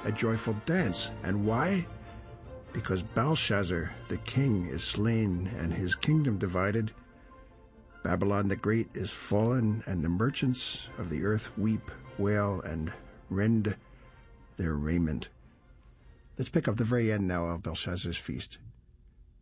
a joyful dance. And why? Because Belshazzar, the king, is slain and his kingdom divided. Babylon the Great is fallen, and the merchants of the earth weep, wail, and rend their raiment. Let's pick up the very end now of Belshazzar's feast.